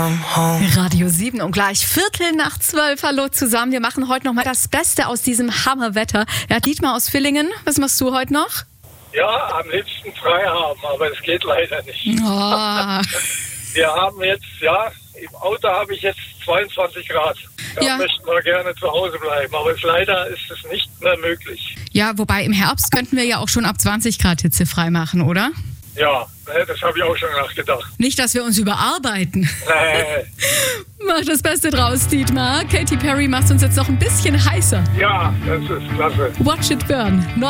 Radio 7 und gleich 11:45. Hallo zusammen. Wir machen heute noch mal das Beste aus diesem Hammerwetter. Ja, Dietmar aus Villingen, was machst du heute noch? Ja, am liebsten frei haben, aber es geht leider nicht. Oh. Wir haben jetzt, im Auto habe ich jetzt 22 Grad. Da möchten wir gerne zu Hause bleiben, aber leider ist es nicht mehr möglich. Ja, wobei im Herbst könnten wir ja auch schon ab 20 Grad Hitze frei machen, oder? Ja, das habe ich auch schon nachgedacht. Nicht, dass wir uns überarbeiten. Mach das Beste draus, Dietmar. Katy Perry macht uns jetzt noch ein bisschen heißer. Ja, das ist klasse. Watch it burn.